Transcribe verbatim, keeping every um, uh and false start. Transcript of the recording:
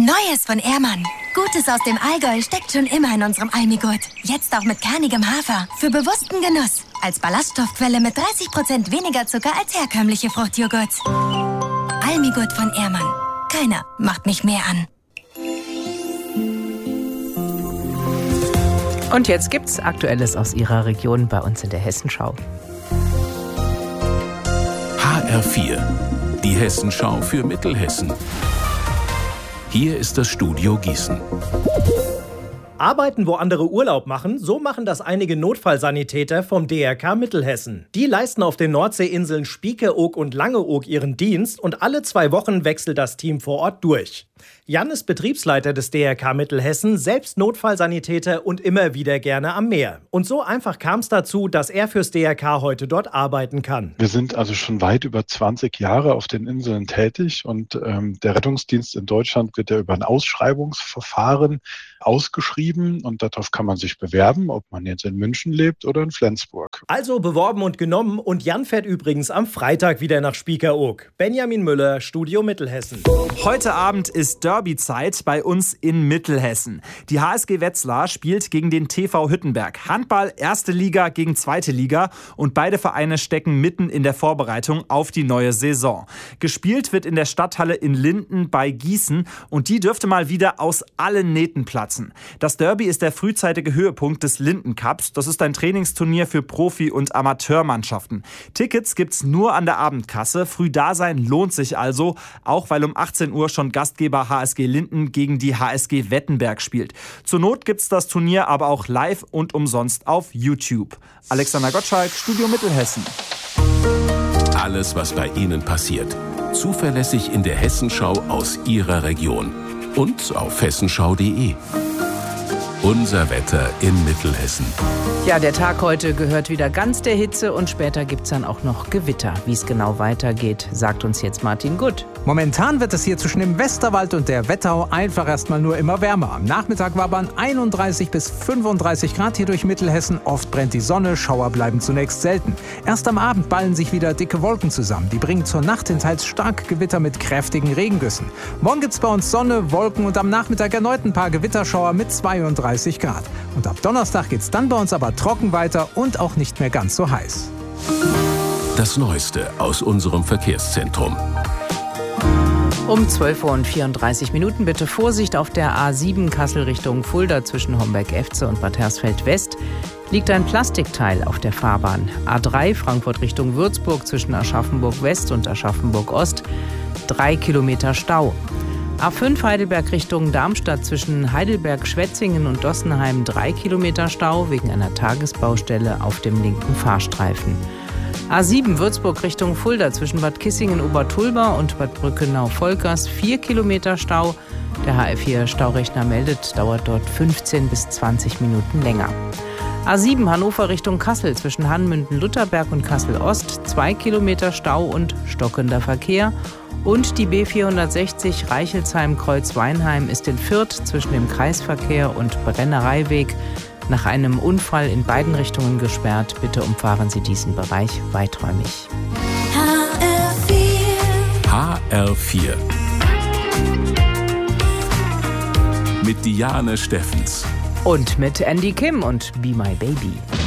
Neues von Ehrmann. Gutes aus dem Allgäu steckt schon immer in unserem Almigurt. Jetzt auch mit kernigem Hafer. Für bewussten Genuss. Als Ballaststoffquelle mit dreißig Prozent weniger Zucker als herkömmliche Fruchtjoghurts. Almigurt von Ehrmann. Keiner macht mich mehr an. Und jetzt gibt's Aktuelles aus Ihrer Region bei uns in der Hessenschau. H R vier, die Hessenschau für Mittelhessen. Hier ist das Studio Gießen. Arbeiten, wo andere Urlaub machen, so machen das einige Notfallsanitäter vom D R K Mittelhessen. Die leisten auf den Nordseeinseln Spiekeroog und Langeoog ihren Dienst und alle zwei Wochen wechselt das Team vor Ort durch. Jan ist Betriebsleiter des D R K Mittelhessen, selbst Notfallsanitäter und immer wieder gerne am Meer. Und so einfach kam es dazu, dass er fürs D R K heute dort arbeiten kann. Wir sind also schon weit über zwanzig Jahre auf den Inseln tätig und ähm, der Rettungsdienst in Deutschland wird ja über ein Ausschreibungsverfahren ausgeschrieben und darauf kann man sich bewerben, ob man jetzt in München lebt oder in Flensburg. Also beworben und genommen und Jan fährt übrigens am Freitag wieder nach Spiekeroog. Benjamin Müller, Studio Mittelhessen. Heute Abend ist Derby-Zeit bei uns in Mittelhessen. Die H S G Wetzlar spielt gegen den T V Hüttenberg. Handball, erste Liga gegen zweite Liga und beide Vereine stecken mitten in der Vorbereitung auf die neue Saison. Gespielt wird in der Stadthalle in Linden bei Gießen und die dürfte mal wieder aus allen Nähten platzen. Das Derby ist der frühzeitige Höhepunkt des Linden Cups. Das ist ein Trainingsturnier für Profi- und Amateurmannschaften. Tickets gibt's nur an der Abendkasse. Früh da sein lohnt sich also, auch weil um achtzehn Uhr schon Gastgeber H S G Linden gegen die H S G Wettenberg spielt. Zur Not gibt's das Turnier aber auch live und umsonst auf YouTube. Alexander Gottschalk, Studio Mittelhessen. Alles, was bei Ihnen passiert. Zuverlässig in der Hessenschau aus Ihrer Region. Und auf hessenschau punkt de. Unser Wetter in Mittelhessen. Ja, der Tag heute gehört wieder ganz der Hitze und später gibt's dann auch noch Gewitter. Wie es genau weitergeht, sagt uns jetzt Martin Gutt. Momentan wird es hier zwischen dem Westerwald und der Wetterau einfach erstmal nur immer wärmer. Am Nachmittag wabern einunddreißig bis fünfunddreißig Grad hier durch Mittelhessen. Oft brennt die Sonne, Schauer bleiben zunächst selten. Erst am Abend ballen sich wieder dicke Wolken zusammen. Die bringen zur Nacht hin teils starke Gewitter mit kräftigen Regengüssen. Morgen gibt's bei uns Sonne, Wolken und am Nachmittag erneut ein paar Gewitterschauer mit zweiunddreißig Grad. Und ab Donnerstag geht's dann bei uns aber trocken weiter und auch nicht mehr ganz so heiß. Das Neueste aus unserem Verkehrszentrum. Um zwölf Uhr und vierunddreißig Minuten bitte Vorsicht auf der A sieben Kassel Richtung Fulda zwischen Homberg-Efze und Bad Hersfeld-West. Liegt ein Plastikteil auf der Fahrbahn. A drei Frankfurt Richtung Würzburg zwischen Aschaffenburg-West und Aschaffenburg-Ost. Drei Kilometer Stau. A fünf Heidelberg Richtung Darmstadt zwischen Heidelberg-Schwetzingen und Dossenheim. Drei Kilometer Stau wegen einer Tagesbaustelle auf dem linken Fahrstreifen. A sieben Würzburg Richtung Fulda zwischen Bad Kissingen-Obertulba und Bad Brückenau-Volkers. Vier Kilometer Stau. Der H R vier Staurechner meldet, dauert dort fünfzehn bis zwanzig Minuten länger. A sieben Hannover Richtung Kassel zwischen Hanmünden-Lutherberg und Kassel-Ost. Zwei Kilometer Stau und stockender Verkehr. Und die B vierhundertsechzig Reichelsheim-Kreuzweinheim ist in Fürth zwischen dem Kreisverkehr und Brennereiweg nach einem Unfall in beiden Richtungen gesperrt. Bitte umfahren Sie diesen Bereich weiträumig. H R vier. H R vier. Mit Diane Steffens. Und mit Andy Kim und Be My Baby.